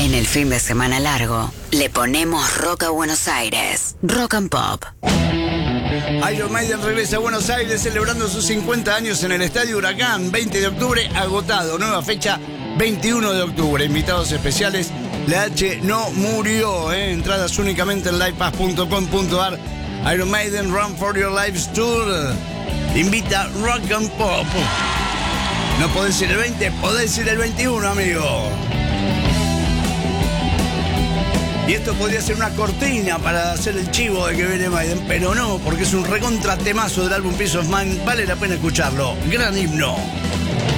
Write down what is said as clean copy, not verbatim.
En el fin de semana largo, le ponemos rock a Buenos Aires. Rock and Pop. Iron Maiden regresa a Buenos Aires celebrando sus 50 años en el Estadio Huracán. 20 de octubre, agotado. Nueva fecha, 21 de octubre. Invitados especiales. La H no murió. Entradas únicamente en livepass.com.ar. Iron Maiden Run for Your Lives Tour. Invita Rock and Pop. No podés ir el 20, podés ir el 21, amigo. Y esto podría ser una cortina para hacer el chivo de que viene Maiden, pero no, porque es un recontra temazo del álbum Peace of Mind. Vale la pena escucharlo. Gran himno.